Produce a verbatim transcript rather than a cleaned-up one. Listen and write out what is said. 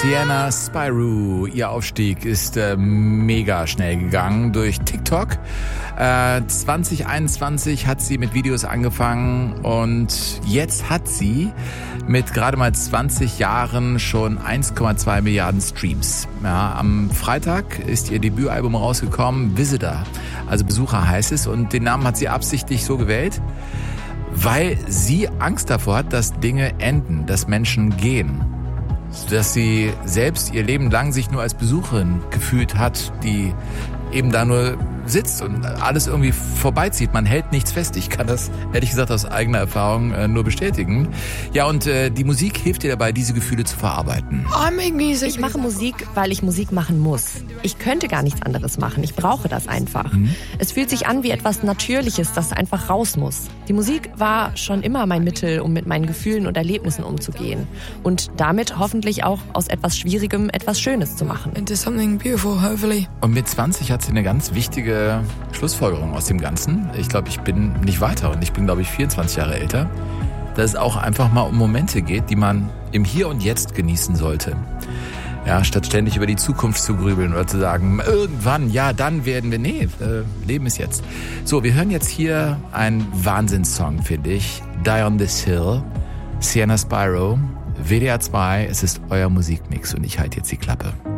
Sienna Spyro. Ihr Aufstieg ist äh, mega schnell gegangen durch TikTok. Äh, zwanzig einundzwanzig hat sie mit Videos angefangen und jetzt hat sie mit gerade mal zwanzig Jahren schon eins Komma zwei Milliarden Streams. Ja, am Freitag ist ihr Debütalbum rausgekommen, Visitor, also Besucher heißt es, und den Namen hat sie absichtlich so gewählt, weil sie Angst davor hat, dass Dinge enden, dass Menschen gehen. Dass sie selbst ihr Leben lang sich nur als Besucherin gefühlt hat, die eben da nur sitzt und alles irgendwie vorbeizieht. Man hält nichts fest. Ich kann das, ehrlich gesagt, aus eigener Erfahrung äh, nur bestätigen. Ja, und äh, die Musik hilft dir dabei, diese Gefühle zu verarbeiten. Ich mache Musik, weil ich Musik machen muss. Ich könnte gar nichts anderes machen. Ich brauche das einfach. Mhm. Es fühlt sich an wie etwas Natürliches, das einfach raus muss. Die Musik war schon immer mein Mittel, um mit meinen Gefühlen und Erlebnissen umzugehen. Und damit hoffentlich auch aus etwas Schwierigem etwas Schönes zu machen. Into something beautiful, hopefully. Und mit zwanzig hat sie eine ganz wichtige Schlussfolgerung aus dem Ganzen. Ich glaube, ich bin nicht weiter und ich bin, glaube ich, vierundzwanzig Jahre älter. Dass es auch einfach mal um Momente geht, die man im Hier und Jetzt genießen sollte. Ja, statt ständig über die Zukunft zu grübeln oder zu sagen, irgendwann, ja, dann werden wir, nee, äh, Leben ist jetzt. So, wir hören jetzt hier einen Wahnsinnssong, finde ich. Die on this Hill, Sienna Spyro, W D R zwei, es ist euer Musikmix und ich halte jetzt die Klappe.